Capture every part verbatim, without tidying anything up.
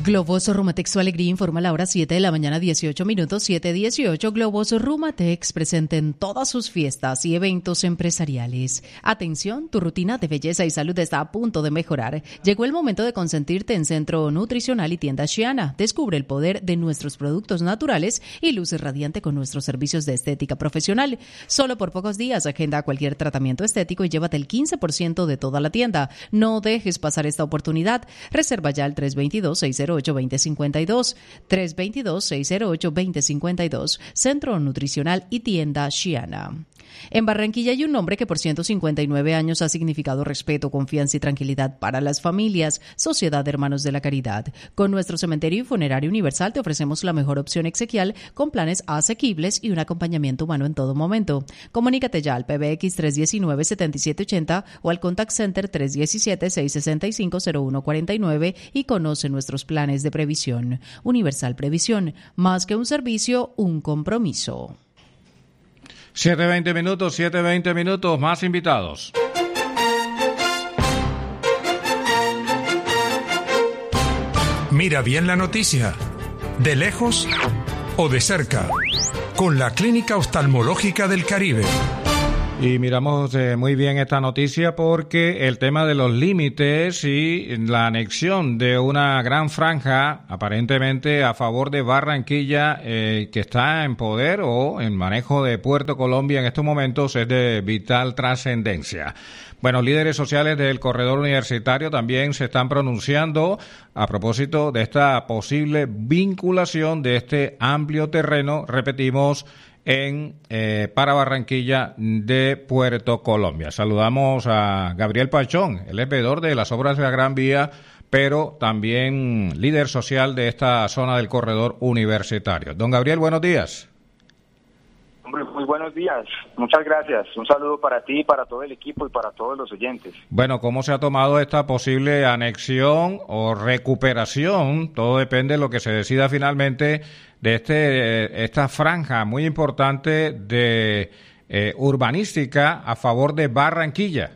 Globos Rumatex, su alegría, informa a la hora siete de la mañana, dieciocho minutos, siete dieciocho. Globos Rumatex presente en todas sus fiestas y eventos empresariales. Atención, tu rutina de belleza y salud está a punto de mejorar. Llegó el momento de consentirte en Centro Nutricional y Tienda Xiana. Descubre el poder de nuestros productos naturales y luce radiante con nuestros servicios de estética profesional. Solo por pocos días agenda cualquier tratamiento estético y llévate el quince por ciento de toda la tienda. No dejes pasar esta oportunidad. Reserva ya al tres dos dos, seis cero ocho, dos cero cinco dos, tres dos dos, seis cero ocho, dos cero cinco dos, Centro Nutricional y Tienda Xiana. En Barranquilla hay un nombre que por ciento cincuenta y nueve años ha significado respeto, confianza y tranquilidad para las familias. Sociedad de Hermanos de la Caridad. Con nuestro cementerio y funerario universal te ofrecemos la mejor opción exequial con planes asequibles y un acompañamiento humano en todo momento. Comunícate ya al P B X tres uno nueve, siete siete ocho cero o al Contact Center tres uno siete, seis seis cinco, cero uno cuatro nueve y conoce nuestros planes de previsión. Universal Previsión, más que un servicio, un compromiso. siete veinte minutos, siete veinte minutos, más invitados. Mira bien la noticia, de lejos o de cerca, con la Clínica Oftalmológica del Caribe. Y miramos eh, muy bien esta noticia porque el tema de los límites y la anexión de una gran franja aparentemente a favor de Barranquilla eh, que está en poder o en manejo de Puerto Colombia en estos momentos es de vital trascendencia. Bueno, líderes sociales del corredor universitario también se están pronunciando a propósito de esta posible vinculación de este amplio terreno, repetimos, en eh, para Barranquilla de Puerto Colombia. Saludamos a Gabriel Pachón, el es veedor de las obras de la Gran Vía, pero también líder social de esta zona del corredor universitario. Don Gabriel, buenos días. Hombre, muy buenos días. Muchas gracias. Un saludo para ti, para todo el equipo y para todos los oyentes. Bueno, ¿cómo se ha tomado esta posible anexión o recuperación? Todo depende de lo que se decida finalmente de este esta franja muy importante de eh, urbanística a favor de Barranquilla.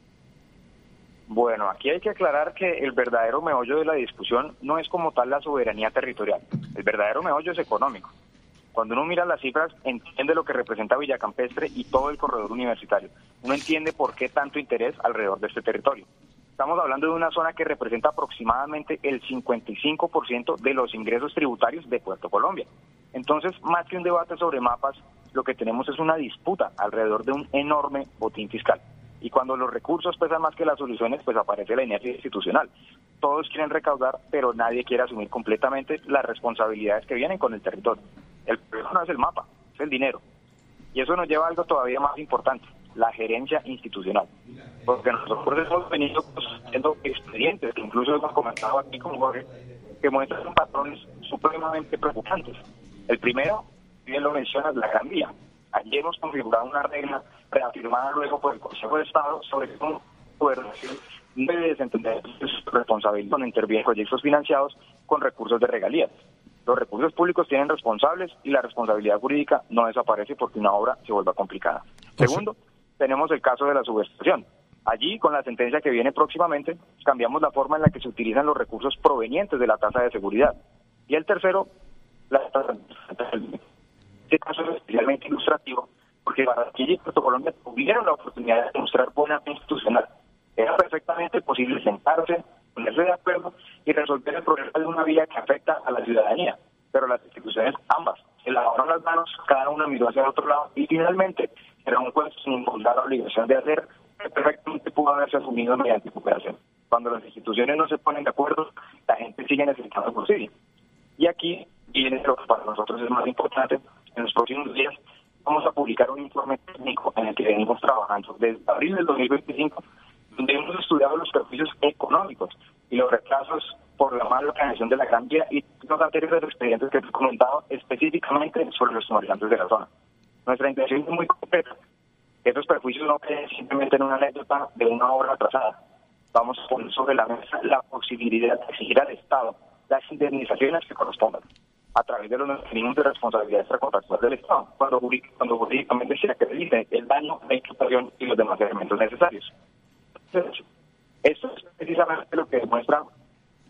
Bueno, aquí hay que aclarar que el verdadero meollo de la discusión no es como tal la soberanía territorial. El verdadero meollo es económico. Cuando uno mira las cifras, entiende lo que representa Villa Campestre y todo el corredor universitario. Uno entiende por qué tanto interés alrededor de este territorio. Estamos hablando de una zona que representa aproximadamente el cincuenta y cinco por ciento de los ingresos tributarios de Puerto Colombia. Entonces, más que un debate sobre mapas, lo que tenemos es una disputa alrededor de un enorme botín fiscal. Y cuando los recursos pesan más que las soluciones, pues aparece la inercia institucional. Todos quieren recaudar, pero nadie quiere asumir completamente las responsabilidades que vienen con el territorio. El problema no es el mapa, es el dinero. Y eso nos lleva a algo todavía más importante, la gerencia institucional. Porque nosotros hemos venido haciendo expedientes, que incluso hemos comentado aquí con Jorge, que muestran patrones supremamente preocupantes. El primero, bien lo mencionas, la Gran Vía. Allí hemos configurado una regla reafirmada luego por el Consejo de Estado sobre cómo gobernación debe desentender su responsabilidad cuando interviene en proyectos financiados con recursos de regalías. Los recursos públicos tienen responsables y la responsabilidad jurídica no desaparece porque una obra se vuelva complicada. Segundo, tenemos el caso de la subestación. Allí, con la sentencia que viene próximamente, cambiamos la forma en la que se utilizan los recursos provenientes de la tasa de seguridad. Y el tercero, la este caso es especialmente ilustrativo porque Barranquilla y Puerto Colombia tuvieron la oportunidad de demostrar buena fe institucional. Era perfectamente posible sentarse, ponerse de acuerdo y resolver el problema de una vía que afecta a la ciudadanía. Pero las instituciones ambas se lavaron las manos, cada una miró hacia el otro lado y finalmente era un juez sin imponer la obligación de hacer que perfectamente pudo haberse asumido mediante cooperación. Cuando las instituciones no se ponen de acuerdo, la gente sigue necesitando justicia. Y aquí viene lo que para nosotros es más importante. En los próximos días vamos a publicar un informe técnico en el que venimos trabajando desde abril del dos mil veinticinco, donde hemos estudiado los perjuicios económicos y los retrasos por la mala organización de la Gran Vía y los anteriores expedientes que he comentado específicamente sobre los comerciantes de la zona. Nuestra intención es muy concreta. Esos perjuicios no queden simplemente en una anécdota de una obra atrasada. Vamos a poner sobre la mesa la posibilidad de exigir al Estado las indemnizaciones que correspondan a través de los mecanismos de responsabilidad extracontractual del Estado, cuando, cuando jurídicamente se acredite el daño, la imputación y los demás elementos necesarios. Entonces, esto es precisamente lo que demuestra el poder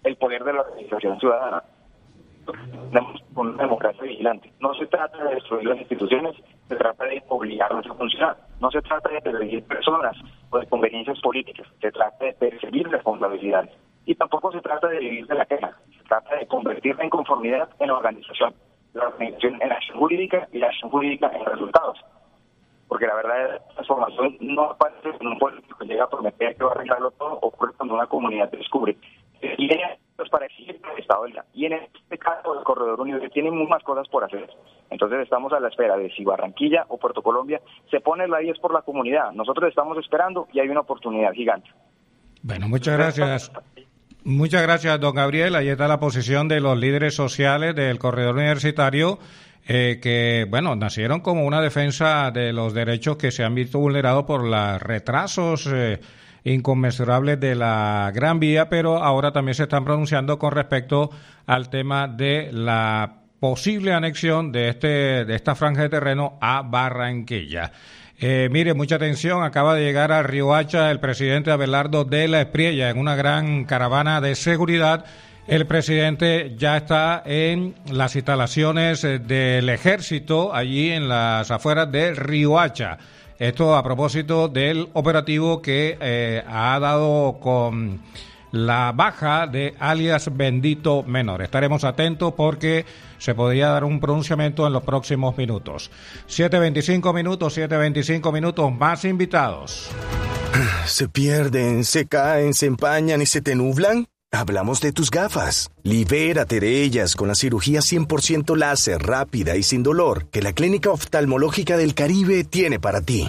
de la organización ciudadana. Tenemos una democracia vigilante. No se trata de destruir las instituciones, se trata de obligarlas a funcionar. No se trata de perseguir personas o de conveniencias políticas, se trata de perseguir responsabilidades. Y tampoco se trata de vivir de la queja, se trata de convertir la inconformidad en organización, la organización en acción jurídica y la acción jurídica en resultados. Porque la verdad, la transformación no aparece en un político que llega a prometer que va a arreglarlo todo, ocurre cuando una comunidad descubre que tiene pues, para exigir el Estado del Llano. Y en este caso, el Corredor Unido tiene más cosas por hacer. Entonces estamos a la espera de si Barranquilla o Puerto Colombia se pone la diez por la comunidad. Nosotros estamos esperando y hay una oportunidad gigante. Bueno, muchas gracias. Muchas gracias, don Gabriel. Ahí está la posición de los líderes sociales del Corredor Universitario, eh, que, bueno, nacieron como una defensa de los derechos que se han visto vulnerados por los retrasos eh, inconmensurables de la Gran Vía, pero ahora también se están pronunciando con respecto al tema de la posible anexión de este de esta franja de terreno a Barranquilla. Eh, mire, mucha atención, acaba de llegar a Riohacha el presidente Abelardo de la Espriella en una gran caravana de seguridad. El presidente ya está en las instalaciones del ejército, allí en las afueras de Riohacha. Esto a propósito del operativo que eh, ha dado con la baja de alias Bendito Menor. Estaremos atentos porque se podría dar un pronunciamiento en los próximos minutos. siete veinticinco minutos, siete veinticinco minutos, más invitados. ¿Se pierden, se caen, se empañan y se te nublan? Hablamos de tus gafas. Libérate de ellas con la cirugía cien por ciento láser, rápida y sin dolor que la Clínica Oftalmológica del Caribe tiene para ti.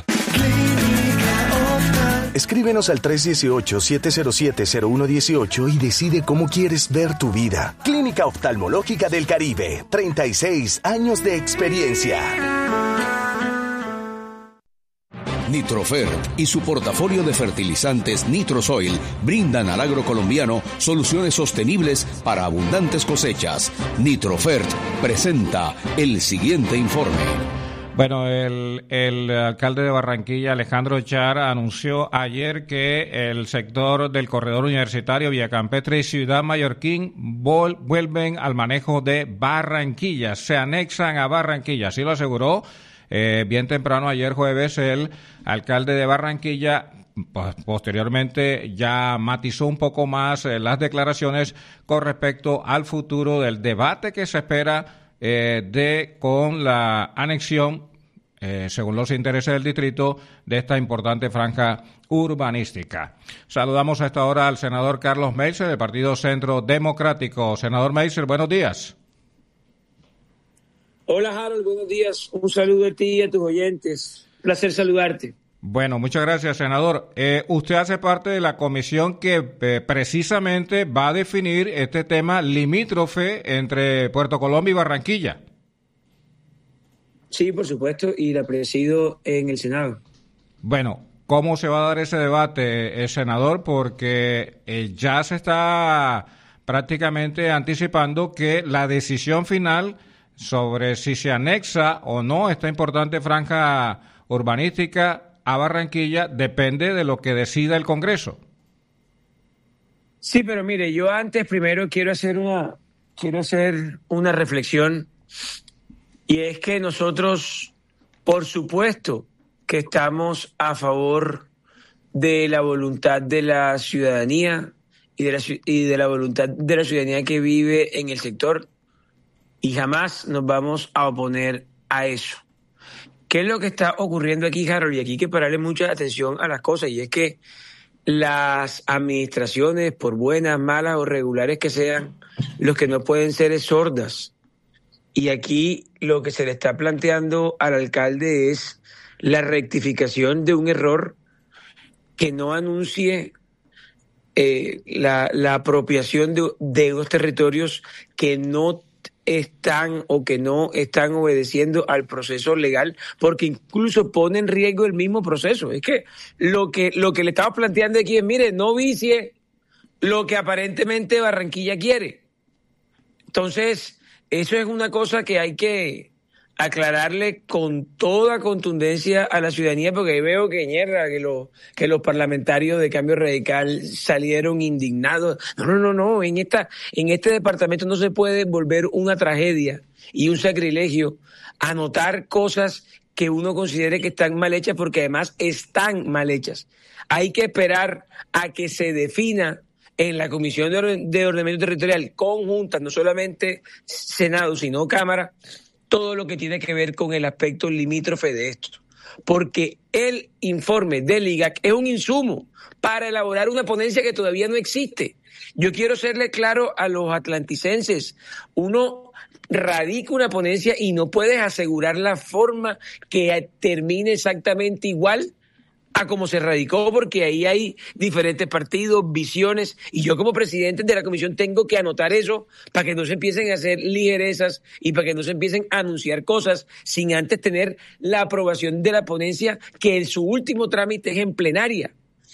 Escríbenos al tres uno ocho, siete cero siete, cero uno uno ocho y decide cómo quieres ver tu vida. Clínica Oftalmológica del Caribe, treinta y seis años de experiencia. Nitrofert y su portafolio de fertilizantes Nitrosoil brindan al agro colombiano soluciones sostenibles para abundantes cosechas. Nitrofert presenta el siguiente informe. Bueno, el, el alcalde de Barranquilla, Alejandro Char, anunció ayer que el sector del corredor universitario Villacampestre y Ciudad Mallorquín vol, vuelven al manejo de Barranquilla, se anexan a Barranquilla, así lo aseguró eh, bien temprano ayer jueves el alcalde de Barranquilla. Posteriormente ya matizó un poco más eh, las declaraciones con respecto al futuro del debate que se espera Eh, de con la anexión, eh, según los intereses del distrito, de esta importante franja urbanística. Saludamos a esta hora al senador Carlos Meiser del Partido Centro Democrático. Senador Meiser, buenos días. Hola Harold, buenos días. Un saludo a ti y a tus oyentes. Un placer saludarte. Bueno, muchas gracias, senador. Eh, usted hace parte de la comisión que eh, precisamente va a definir este tema limítrofe entre Puerto Colombia y Barranquilla. Sí, por supuesto, y la presido en el Senado. Bueno, ¿cómo se va a dar ese debate, eh, senador? Porque eh, ya se está prácticamente anticipando que la decisión final sobre si se anexa o no esta importante franja urbanística a Barranquilla depende de lo que decida el Congreso. Sí, pero mire, yo antes primero quiero hacer una quiero hacer una reflexión, y es que nosotros, por supuesto, que estamos a favor de la voluntad de la ciudadanía y de la y de la voluntad de la ciudadanía que vive en el sector, y jamás nos vamos a oponer a eso. ¿Qué es lo que está ocurriendo aquí, Harold? Y aquí hay que pararle mucha atención a las cosas, y es que las administraciones, por buenas, malas o regulares que sean, los que no pueden ser es sordas. Y aquí lo que se le está planteando al alcalde es la rectificación de un error, que no anuncie eh, la, la apropiación de, de los territorios que no están o que no están obedeciendo al proceso legal, porque incluso pone en riesgo el mismo proceso. Es que lo que lo que le estamos planteando aquí es, mire, no vicie lo que aparentemente Barranquilla quiere. Entonces, eso es una cosa que hay que aclararle con toda contundencia a la ciudadanía, porque ahí veo que ñerda, que, lo, que los parlamentarios de Cambio Radical salieron indignados. No, no, no, no, en, esta, en este departamento no se puede volver una tragedia y un sacrilegio anotar cosas que uno considere que están mal hechas, porque además están mal hechas. Hay que esperar a que se defina en la Comisión de, Orden, de Ordenamiento Territorial conjunta, no solamente Senado, sino Cámara, todo lo que tiene que ver con el aspecto limítrofe de esto. Porque el informe del I G A C es un insumo para elaborar una ponencia que todavía no existe. Yo quiero serle claro a los atlanticenses, uno radica una ponencia y no puedes asegurar la forma que termine exactamente igual a como se radicó, porque ahí hay diferentes partidos, visiones, y yo como presidente de la comisión tengo que anotar eso para que no se empiecen a hacer ligerezas y para que no se empiecen a anunciar cosas sin antes tener la aprobación de la ponencia, que en su último trámite es en plenaria.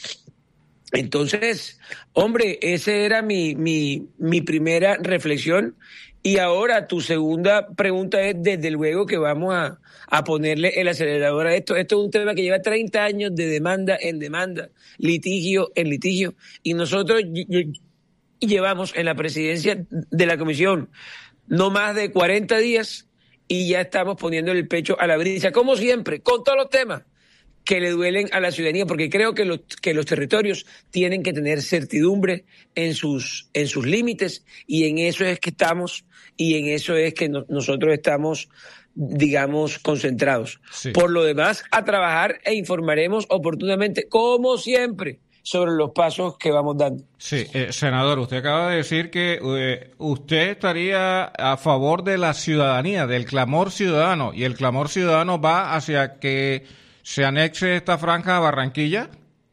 Entonces, hombre, esa era mi, mi, mi primera reflexión. Y ahora tu segunda pregunta es, desde luego que vamos a, a ponerle el acelerador a esto. Esto es un tema que lleva treinta años de demanda en demanda, litigio en litigio. Y nosotros llevamos en la presidencia de la comisión no más de cuarenta días y ya estamos poniendo el pecho a la brisa, como siempre, con todos los temas que le duelen a la ciudadanía, porque creo que los, que los territorios tienen que tener certidumbre en sus, en sus límites, y en eso es que estamos, y en eso es que no, nosotros estamos, digamos, concentrados. Sí. Por lo demás, a trabajar e informaremos oportunamente, como siempre, sobre los pasos que vamos dando. Sí, eh, senador, usted acaba de decir que eh, usted estaría a favor de la ciudadanía, del clamor ciudadano, y el clamor ciudadano va hacia que se anexe esta franja a Barranquilla.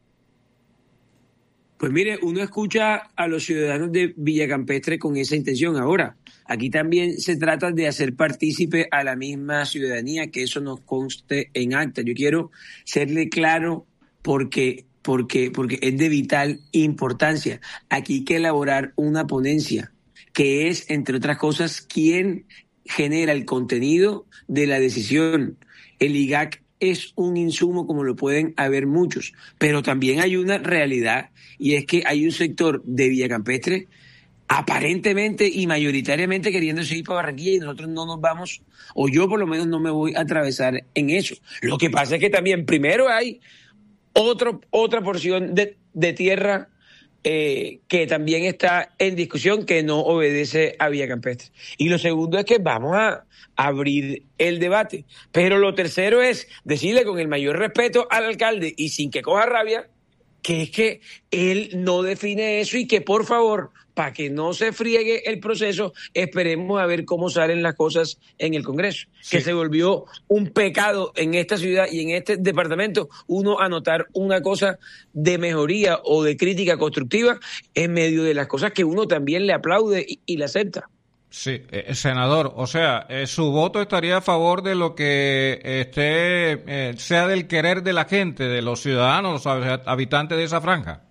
Pues mire, uno escucha a los ciudadanos de Villa Campestre con esa intención. Ahora, aquí también se trata de hacer partícipe a la misma ciudadanía, que eso nos conste en acta. Yo quiero serle claro porque, porque, porque es de vital importancia. Aquí hay que elaborar una ponencia que es, entre otras cosas, quien genera el contenido de la decisión. El I G A C es un insumo, como lo pueden haber muchos, pero también hay una realidad, y es que hay un sector de Villa Campestre aparentemente y mayoritariamente queriéndose ir para Barranquilla, y nosotros no nos vamos, o yo por lo menos no me voy a atravesar en eso. Lo que pasa es que también primero hay otro, otra porción de, de tierra eh, que también está en discusión, que no obedece a Villa Campestre. Y lo segundo es que vamos a abrir el debate. Pero lo tercero es decirle con el mayor respeto al alcalde y sin que coja rabia, que es que él no define eso y que por favor, para que no se friegue el proceso, esperemos a ver cómo salen las cosas en el Congreso. Sí. Que se volvió un pecado en esta ciudad y en este departamento uno anotar una cosa de mejoría o de crítica constructiva en medio de las cosas que uno también le aplaude y, y le acepta. Sí, eh, senador, o sea, eh, su voto estaría a favor de lo que esté, eh, sea del querer de la gente, de los ciudadanos, los habitantes de esa franja.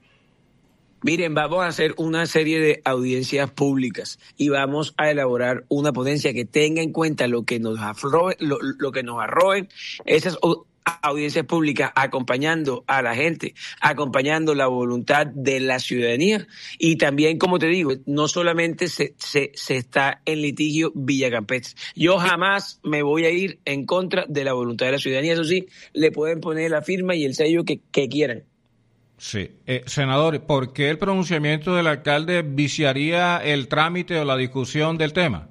Miren, vamos a hacer una serie de audiencias públicas y vamos a elaborar una ponencia que tenga en cuenta lo que nos afroe, lo, lo que nos arrojen esas audiencias públicas, acompañando a la gente, acompañando la voluntad de la ciudadanía. Y también, como te digo, no solamente se, se, se está en litigio Villa Campestre. Yo jamás me voy a ir en contra de la voluntad de la ciudadanía. Eso sí, le pueden poner la firma y el sello que, que quieran. Sí. Eh, senador, ¿por qué el pronunciamiento del alcalde viciaría el trámite o la discusión del tema?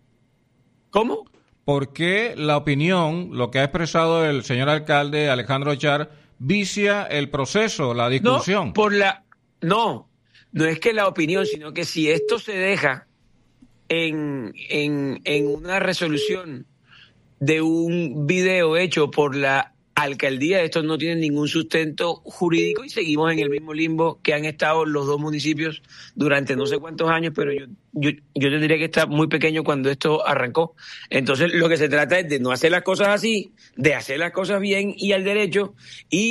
¿Cómo? ¿Por qué la opinión, lo que ha expresado el señor alcalde Alejandro Char, vicia el proceso, la discusión? No, por la, no, no es que la opinión, sino que si esto se deja en, en, en una resolución de un video hecho por la alcaldía, estos no tienen ningún sustento jurídico y seguimos en el mismo limbo que han estado los dos municipios durante no sé cuántos años, pero yo, yo, yo tendría que estar muy pequeño cuando esto arrancó. Entonces lo que se trata es de no hacer las cosas así, de hacer las cosas bien y al derecho, y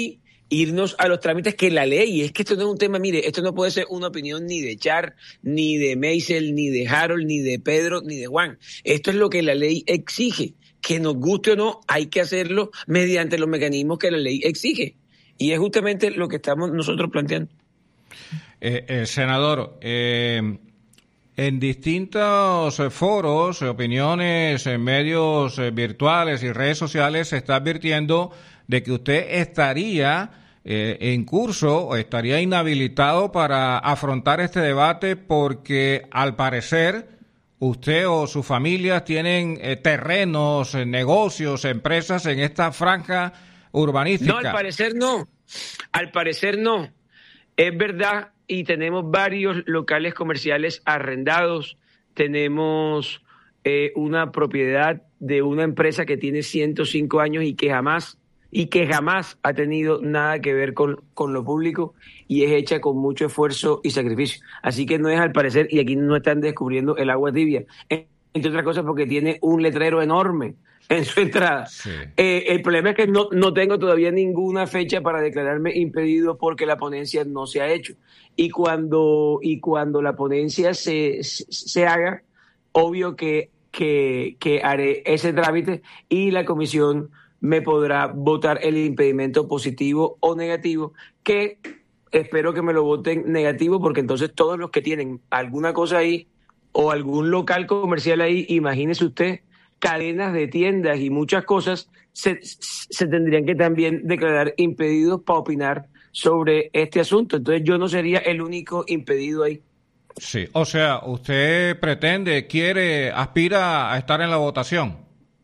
irnos a los trámites que la ley, es que esto no es un tema, mire, esto no puede ser una opinión ni de Char, ni de Meisel, ni de Harold, ni de Pedro, ni de Juan. Esto es lo que la ley exige, que nos guste o no, hay que hacerlo mediante los mecanismos que la ley exige. Y es justamente lo que estamos nosotros planteando. Eh, eh, senador, eh, en distintos foros, opiniones, en medios eh, virtuales y redes sociales se está advirtiendo de que usted estaría eh, en curso o estaría inhabilitado para afrontar este debate porque, al parecer, usted o sus familias tienen eh, terrenos, eh, negocios, empresas en esta franja urbanística. No, al parecer no. Al parecer no. Es verdad, y tenemos varios locales comerciales arrendados. Tenemos eh, una propiedad de una empresa que tiene ciento cinco años y que jamás y que jamás ha tenido nada que ver con, con lo público y es hecha con mucho esfuerzo y sacrificio. Así que no es al parecer, y aquí no están descubriendo el agua tibia, entre otras cosas porque tiene un letrero enorme en su entrada. Sí. Eh, el problema es que no, no tengo todavía ninguna fecha para declararme impedido porque la ponencia no se ha hecho. Y cuando, y cuando la ponencia se, se, se haga, obvio que, que, que haré ese trámite y la comisión me podrá votar el impedimento positivo o negativo, que espero que me lo voten negativo, porque entonces todos los que tienen alguna cosa ahí o algún local comercial ahí, imagínese usted, cadenas de tiendas y muchas cosas, se, se tendrían que también declarar impedidos para opinar sobre este asunto. Entonces yo no sería el único impedido ahí. Sí, o sea, usted pretende, quiere, aspira a estar en la votación.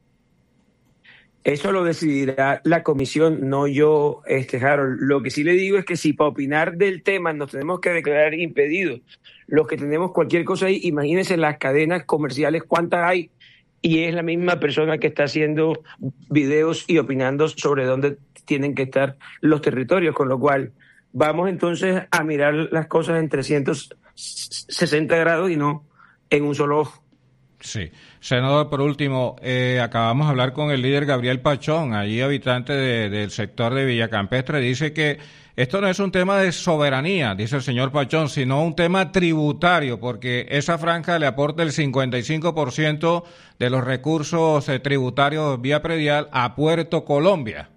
Eso lo decidirá la comisión, no yo, este Harold. Lo que sí le digo es que si para opinar del tema nos tenemos que declarar impedidos, los que tenemos cualquier cosa ahí, imagínense las cadenas comerciales, cuántas hay, y es la misma persona que está haciendo videos y opinando sobre dónde tienen que estar los territorios, con lo cual vamos entonces a mirar las cosas en trescientos sesenta grados y no en un solo ojo. Sí. Senador, por último, eh, acabamos de hablar con el líder Gabriel Pachón, allí habitante de, del sector de Villacampestre. Dice que esto no es un tema de soberanía, dice el señor Pachón, sino un tema tributario, porque esa franja le aporta el cincuenta y cinco por ciento de los recursos eh, tributarios vía predial a Puerto Colombia.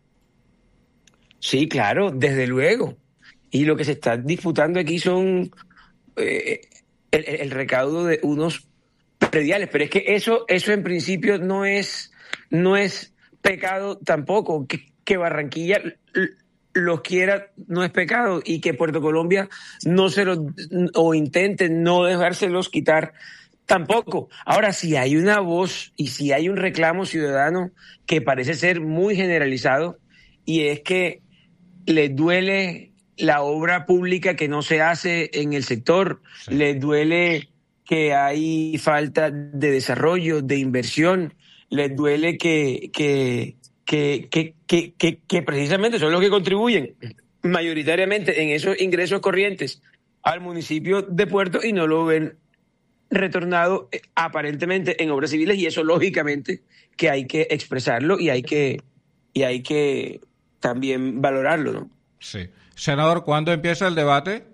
Sí, claro, desde luego. Y lo que se está disputando aquí son eh, el, el recaudo de unos prediales, pero es que eso eso en principio no es no es pecado tampoco. Que, que Barranquilla los quiera no es pecado, y que Puerto Colombia no se los, o intente no dejárselos quitar tampoco. Ahora, si hay una voz y si hay un reclamo ciudadano que parece ser muy generalizado, y es que les duele la obra pública que no se hace en el sector, sí. Les duele que hay falta de desarrollo, de inversión, les duele que, que, que, que, que, que, que precisamente son los que contribuyen mayoritariamente en esos ingresos corrientes al municipio de Puerto y no lo ven retornado aparentemente en obras civiles, y eso lógicamente que hay que expresarlo y hay que, y hay que también valorarlo, ¿no? Sí. Senador, ¿cuándo empieza el debate?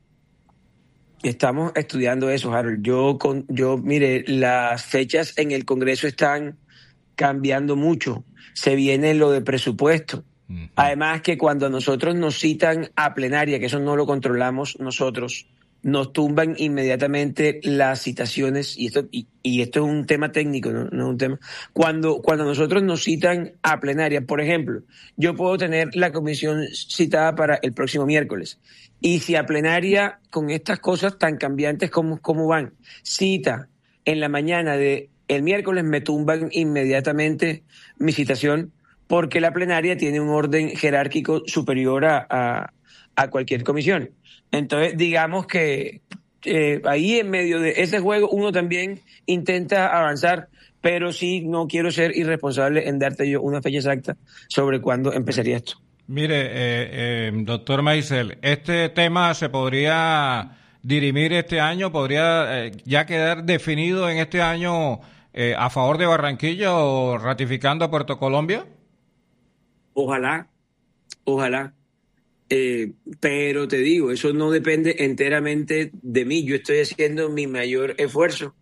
Estamos estudiando eso, Harold. Yo, con, yo, mire, las fechas en el Congreso están cambiando mucho. Se viene lo de presupuesto. Uh-huh. Además que cuando a nosotros nos citan a plenaria, que eso no lo controlamos nosotros, nos tumban inmediatamente las citaciones, y esto y, y esto es un tema técnico, no, no es un tema. Cuando cuando nosotros nos citan a plenaria, por ejemplo, yo puedo tener la comisión citada para el próximo miércoles, y si a plenaria, con estas cosas tan cambiantes como, como van, cita en la mañana de el miércoles, me tumban inmediatamente mi citación, porque la plenaria tiene un orden jerárquico superior a, a, a cualquier comisión. Entonces, digamos que eh, ahí en medio de ese juego uno también intenta avanzar, pero sí no quiero ser irresponsable en darte yo una fecha exacta sobre cuándo empezaría esto. Mire, eh, eh, doctor Meisel, ¿este tema se podría dirimir este año? ¿Podría eh, ya quedar definido en este año eh, a favor de Barranquilla o ratificando a Puerto Colombia? Ojalá, ojalá. Eh, pero te digo, eso no depende enteramente de mí. Yo estoy haciendo mi mayor esfuerzo.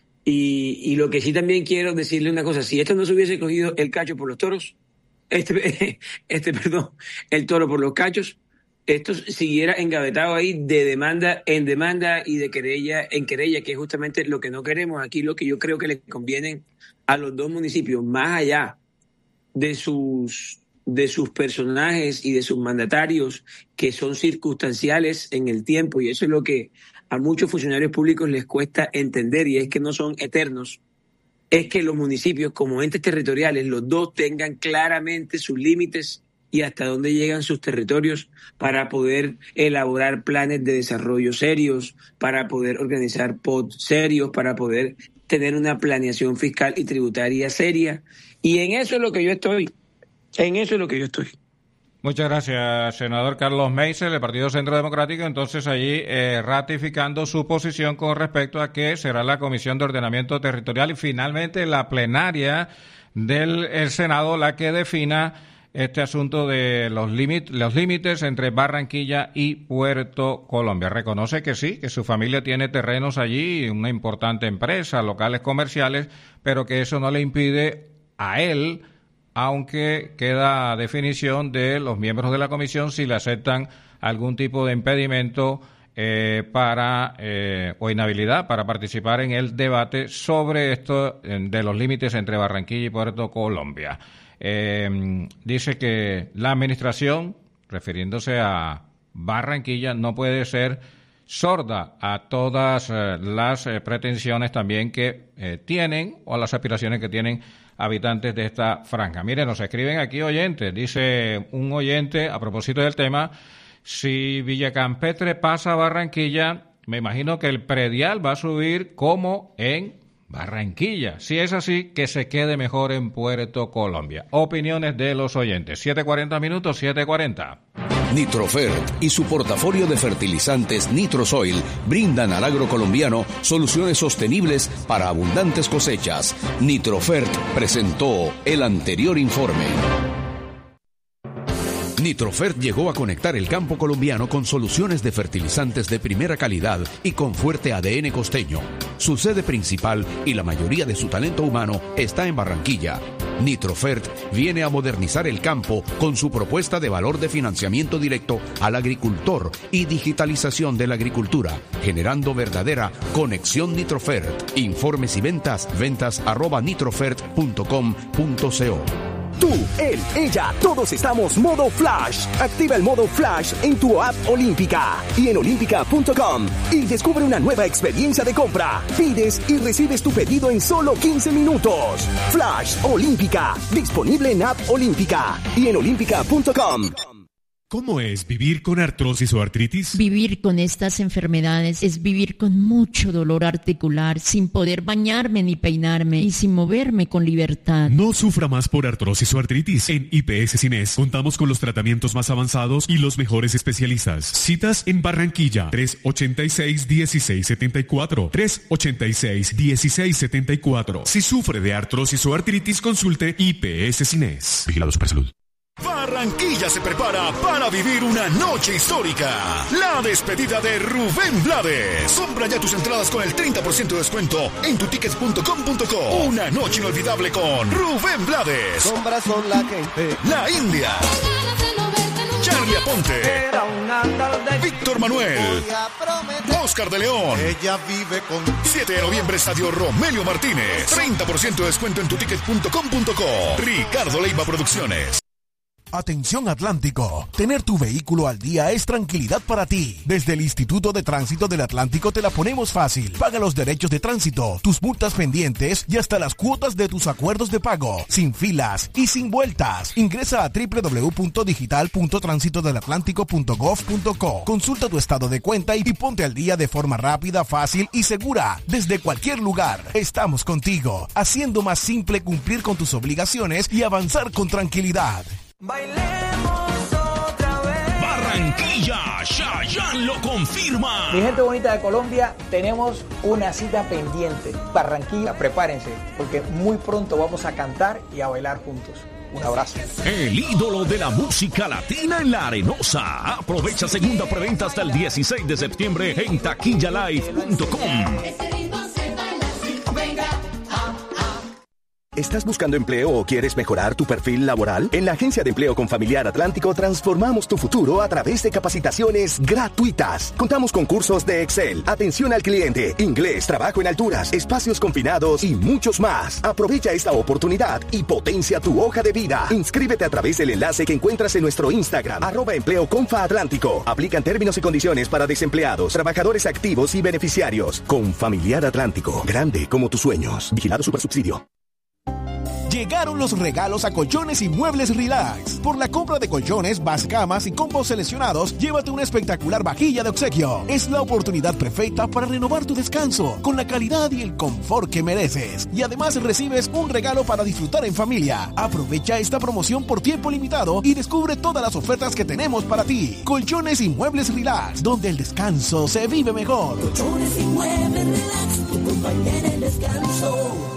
Y, y lo que sí también quiero decirle una cosa, si esto no se hubiese cogido el cacho por los toros, este, este perdón, el toro por los cachos, esto siguiera engavetado ahí de demanda en demanda y de querella en querella, que es justamente lo que no queremos aquí, lo que yo creo que le conviene a los dos municipios, más allá de sus, de sus personajes y de sus mandatarios, que son circunstanciales en el tiempo, y eso es lo que a muchos funcionarios públicos les cuesta entender, y es que no son eternos, es que los municipios como entes territoriales, los dos tengan claramente sus límites y hasta dónde llegan sus territorios para poder elaborar planes de desarrollo serios, para poder organizar P O D serios, para poder tener una planeación fiscal y tributaria seria. Y en eso es lo que yo estoy, en eso es lo que yo estoy. Muchas gracias, senador Carlos Meisel, del Partido Centro Democrático. Entonces, allí eh, ratificando su posición con respecto a que será la Comisión de Ordenamiento Territorial y finalmente la plenaria del el Senado la que defina este asunto de los, límit, los límites entre Barranquilla y Puerto Colombia. Reconoce que sí, que su familia tiene terrenos allí, una importante empresa, locales comerciales, pero que eso no le impide a él, aunque queda definición de los miembros de la comisión si le aceptan algún tipo de impedimento eh, para eh, o inhabilidad para participar en el debate sobre esto eh, de los límites entre Barranquilla y Puerto Colombia. Eh, dice que la administración, refiriéndose a Barranquilla, no puede ser sorda a todas eh, las eh, pretensiones también que eh, tienen o las aspiraciones que tienen habitantes de esta franja. Miren, nos escriben aquí oyentes, dice un oyente a propósito del tema, si Villacampestre pasa a Barranquilla, me imagino que el predial va a subir como en Barranquilla. Si es así, que se quede mejor en Puerto Colombia. Opiniones de los oyentes. siete cuarenta minutos, siete cuarenta. Nitrofert y su portafolio de fertilizantes Nitrosoil brindan al agro colombiano soluciones sostenibles para abundantes cosechas. Nitrofert presentó el anterior informe. Nitrofert llegó a conectar el campo colombiano con soluciones de fertilizantes de primera calidad y con fuerte A D N costeño. Su sede principal y la mayoría de su talento humano está en Barranquilla. Nitrofert viene a modernizar el campo con su propuesta de valor de financiamiento directo al agricultor y digitalización de la agricultura, generando verdadera conexión Nitrofert. Informes y ventas, ventas arroba nitrofert punto com punto co. Tú, él, ella, todos estamos modo Flash. Activa el modo Flash en tu app Olímpica y en olímpica punto com y descubre una nueva experiencia de compra. Pides y recibes tu pedido en solo quince minutos. Flash Olímpica, disponible en app Olímpica y en olímpica punto com. ¿Cómo es vivir con artrosis o artritis? Vivir con estas enfermedades es vivir con mucho dolor articular, sin poder bañarme ni peinarme y sin moverme con libertad. No sufra más por artrosis o artritis. En I P S Cines contamos con los tratamientos más avanzados y los mejores especialistas. Citas en Barranquilla, tres ochenta y seis, dieciséis setenta y cuatro, tres ochenta y seis, dieciséis setenta y cuatro. Si sufre de artrosis o artritis, consulte I P S Cines. Vigilado Supersalud. Barranquilla se prepara para vivir una noche histórica. La despedida de Rubén Blades. Compra ya tus entradas con el treinta por ciento de descuento en tu tickets punto com punto co. Una noche inolvidable con Rubén Blades. Sombras son la gente. La India. Charlie Aponte. Víctor Manuel. Oscar de León. Ella vive con... siete de noviembre, Estadio Romelio Martínez. treinta por ciento de descuento en tu tickets punto com punto co. Ricardo Leiva Producciones. Atención Atlántico, tener tu vehículo al día es tranquilidad para ti. Desde el Instituto de Tránsito del Atlántico te la ponemos fácil. Paga los derechos de tránsito, tus multas pendientes y hasta las cuotas de tus acuerdos de pago, sin filas y sin vueltas. Ingresa a doble u doble u doble u punto digital punto tránsito del atlántico punto gov punto co. Consulta tu estado de cuenta y ponte al día de forma rápida, fácil y segura. Desde cualquier lugar, estamos contigo, haciendo más simple cumplir con tus obligaciones y avanzar con tranquilidad. Bailemos otra vez. Barranquilla, Chayanne lo confirma. Mi gente bonita de Colombia, tenemos una cita pendiente. Barranquilla, prepárense, porque muy pronto vamos a cantar y a bailar juntos. Un abrazo. El ídolo de la música latina en La Arenosa. Aprovecha segunda preventa hasta el dieciséis de septiembre en taquilla live punto com. ¿Estás buscando empleo o quieres mejorar tu perfil laboral? En la Agencia de Empleo Confamiliar Atlántico transformamos tu futuro a través de capacitaciones gratuitas. Contamos con cursos de Excel, atención al cliente, inglés, trabajo en alturas, espacios confinados y muchos más. Aprovecha esta oportunidad y potencia tu hoja de vida. Inscríbete a través del enlace que encuentras en nuestro Instagram, arroba Empleo Confa Atlántico. Aplican términos y condiciones para desempleados, trabajadores activos y beneficiarios. Confamiliar Atlántico, grande como tus sueños. Vigilado Supersubsidio. Llegaron los regalos a Colchones y Muebles Relax. Por la compra de colchones, vas camas y combos seleccionados, llévate una espectacular vajilla de obsequio. Es la oportunidad perfecta para renovar tu descanso con la calidad y el confort que mereces. Y además recibes un regalo para disfrutar en familia. Aprovecha esta promoción por tiempo limitado y descubre todas las ofertas que tenemos para ti. Colchones y Muebles Relax, donde el descanso se vive mejor. Colchones y Muebles Relax, tu compañera en descanso.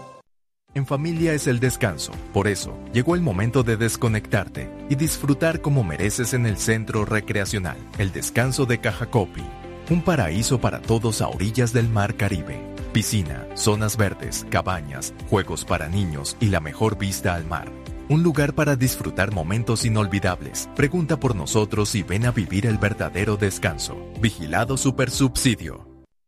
En familia es el descanso. Por eso, llegó el momento de desconectarte y disfrutar como mereces en el Centro Recreacional, el Descanso de Cajacopi. Un paraíso para todos a orillas del Mar Caribe. Piscina, zonas verdes, cabañas, juegos para niños y la mejor vista al mar. Un lugar para disfrutar momentos inolvidables. Pregunta por nosotros y ven a vivir el verdadero descanso. Vigilado Supersubsidio.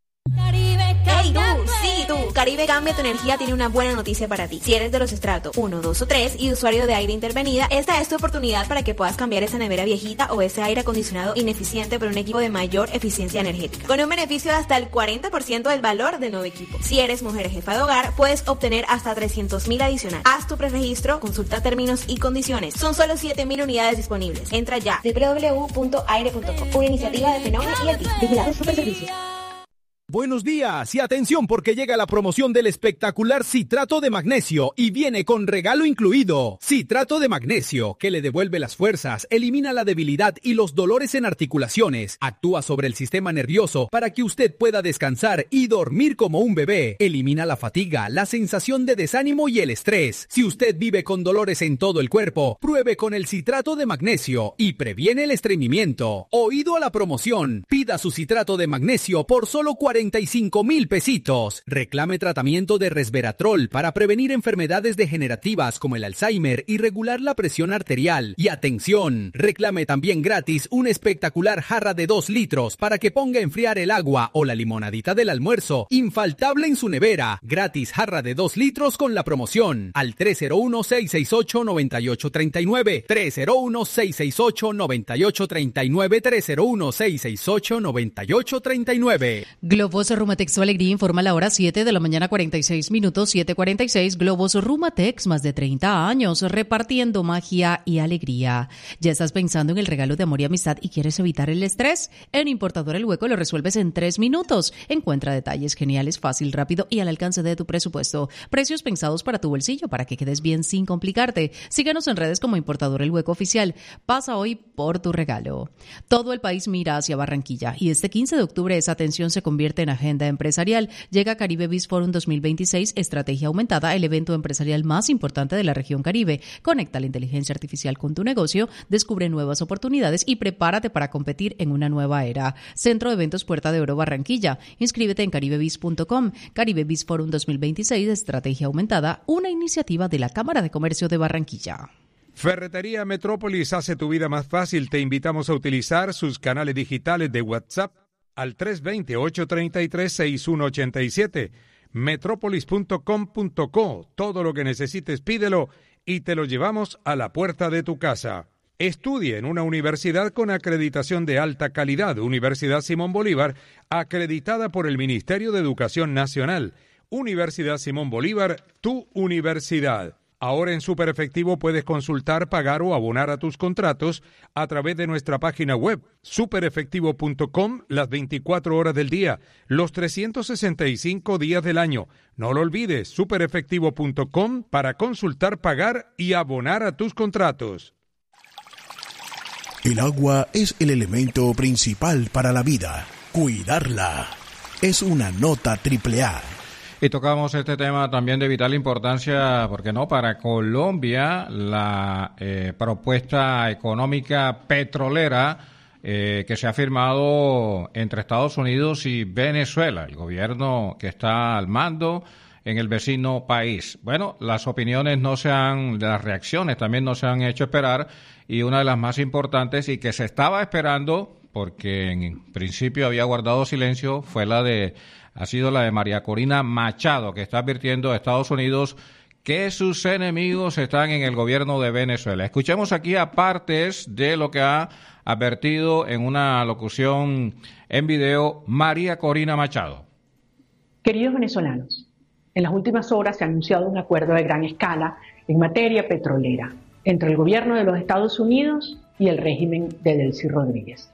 ¡Hey tú! ¡Sí, tú! Caribe Cambia tu Energía tiene una buena noticia para ti. Si eres de los estratos uno, dos o tres y usuario de aire intervenida, esta es tu oportunidad para que puedas cambiar esa nevera viejita o ese aire acondicionado ineficiente por un equipo de mayor eficiencia energética, con un beneficio de hasta el cuarenta por ciento del valor del nuevo equipo. Si eres mujer jefa de hogar, puedes obtener hasta trescientos mil adicional. Haz tu preregistro, consulta términos y condiciones. Son solo siete mil unidades disponibles. Entra ya. doble u doble u doble u punto aire punto com. Una iniciativa de Fenómeno y el T I C. Vigilado Superservicios. Buenos días y atención porque llega la promoción del espectacular citrato de magnesio y viene con regalo incluido. Citrato de magnesio, que le devuelve las fuerzas, elimina la debilidad y los dolores en articulaciones, actúa sobre el sistema nervioso para que usted pueda descansar y dormir como un bebé, elimina la fatiga, la sensación de desánimo y el estrés. Si usted vive con dolores en todo el cuerpo, pruebe con el citrato de magnesio y previene el estreñimiento. Oído a la promoción, pida su citrato de magnesio por solo cuarenta y cinco mil pesitos. Reclame tratamiento de resveratrol para prevenir enfermedades degenerativas como el Alzheimer y regular la presión arterial. Y atención, reclame también gratis una espectacular jarra de dos litros para que ponga a enfriar el agua o la limonadita del almuerzo, infaltable en su nevera. Gratis jarra de dos litros con la promoción al tres cero uno, seis seis ocho, nueve ocho tres nueve, tres cero uno, seis seis ocho, nueve ocho tres nueve, tres cero uno, seis seis ocho, nueve ocho tres nueve. Globos Rumatex Tu Alegría informa a la hora siete de la mañana cuarenta y seis minutos, siete cuarenta y seis. Globos Rumatex, más de treinta años repartiendo magia y alegría. ¿Ya estás pensando en el regalo de amor y amistad y quieres evitar el estrés? En Importador El Hueco lo resuelves en tres minutos. Encuentra detalles geniales, fácil, rápido y al alcance de tu presupuesto. Precios pensados para tu bolsillo para que quedes bien sin complicarte. Síguenos en redes como Importador El Hueco Oficial. Pasa hoy por tu regalo. Todo el país mira hacia Barranquilla y este quince de octubre esa atención se convierte en agenda empresarial. Llega Caribe Biz Forum dos mil veintiséis, Estrategia Aumentada, el evento empresarial más importante de la región Caribe. Conecta la inteligencia artificial con tu negocio, descubre nuevas oportunidades y prepárate para competir en una nueva era. Centro de Eventos Puerta de Oro Barranquilla. Inscríbete en caribe biz punto com. Caribe Biz Forum dos mil veintiséis, Estrategia Aumentada, una iniciativa de la Cámara de Comercio de Barranquilla. Ferretería Metrópolis hace tu vida más fácil. Te invitamos a utilizar sus canales digitales de WhatsApp al tres dos cero, ocho tres tres, seis uno ocho siete, metrópolis punto com punto co. Todo lo que necesites pídelo y te lo llevamos a la puerta de tu casa. Estudie en una universidad con acreditación de alta calidad, Universidad Simón Bolívar, acreditada por el Ministerio de Educación Nacional. Universidad Simón Bolívar, tu universidad. Ahora en Super Efectivo puedes consultar, pagar o abonar a tus contratos a través de nuestra página web, super efectivo punto com, las veinticuatro horas del día, los trescientos sesenta y cinco días del año. No lo olvides, super efectivo punto com para consultar, pagar y abonar a tus contratos. El agua es el elemento principal para la vida. Cuidarla es una nota triple A. Y tocamos este tema también de vital importancia, porque no, para Colombia, la eh, propuesta económica petrolera eh, que se ha firmado entre Estados Unidos y Venezuela, el gobierno que está al mando en el vecino país. Bueno, las opiniones no se han, las reacciones también no se han hecho esperar, y una de las más importantes y que se estaba esperando, porque en principio había guardado silencio, fue la de ha sido la de María Corina Machado, que está advirtiendo a Estados Unidos que sus enemigos están en el gobierno de Venezuela. Escuchemos aquí a partes de lo que ha advertido en una locución en video María Corina Machado. Queridos venezolanos, en las últimas horas se ha anunciado un acuerdo de gran escala en materia petrolera entre el gobierno de los Estados Unidos y el régimen de Delcy Rodríguez.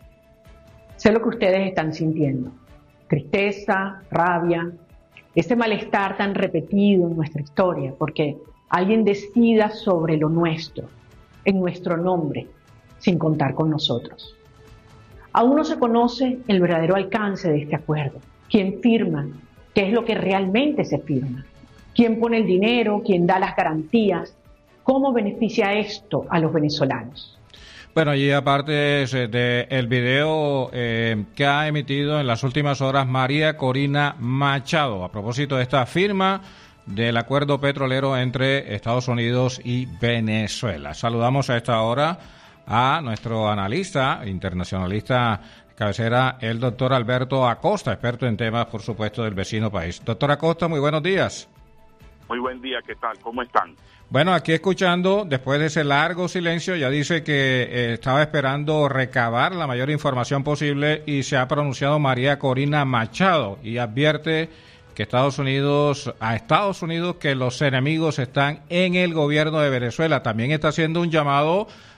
Sé lo que ustedes están sintiendo. Tristeza, rabia, ese malestar tan repetido en nuestra historia, porque alguien decida sobre lo nuestro, en nuestro nombre, sin contar con nosotros. Aún no se conoce el verdadero alcance de este acuerdo, quién firma, qué es lo que realmente se firma, quién pone el dinero, quién da las garantías, cómo beneficia esto a los venezolanos. Bueno, y aparte del video eh, que ha emitido en las últimas horas María Corina Machado, a propósito de esta firma del acuerdo petrolero entre Estados Unidos y Venezuela. Saludamos a esta hora a nuestro analista, internacionalista cabecera, el doctor Alberto Acosta, experto en temas, por supuesto, del vecino país. Doctor Acosta, muy buenos días. Muy buen día, ¿qué tal? ¿Cómo están? Bueno, aquí escuchando, después de ese largo silencio, ya dice que eh, estaba esperando recabar la mayor información posible y se ha pronunciado María Corina Machado y advierte que Estados Unidos, a Estados Unidos, que los enemigos están en el gobierno de Venezuela. También está haciendo un llamado